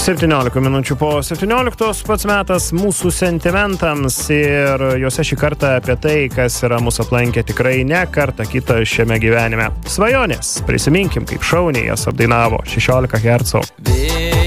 17 minučių po 17 pats metas mūsų sentimentams ir juose šį kartą apie tai, kas yra mūsų aplankę tikrai ne kartą kitą šiame gyvenime. Svajonės, prisiminkim, kaip šauniai jas apdainavo 16 Hz.